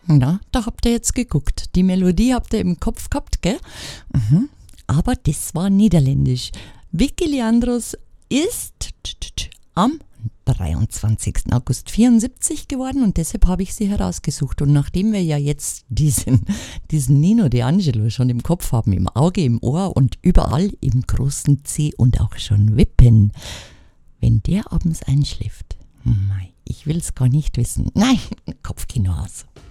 Na, da habt ihr jetzt geguckt. Die Melodie habt ihr im Kopf gehabt, gell? Mhm. Aber das war niederländisch. Vicky Leandros ist am 23. August 74 geworden und deshalb habe ich sie herausgesucht. Und nachdem wir ja jetzt diesen Nino D'Angelo schon im Kopf haben, im Auge, im Ohr und überall im großen C und auch schon wippen, wenn der abends einschläft, ich will es gar nicht wissen. Nein, Kopfkino aus.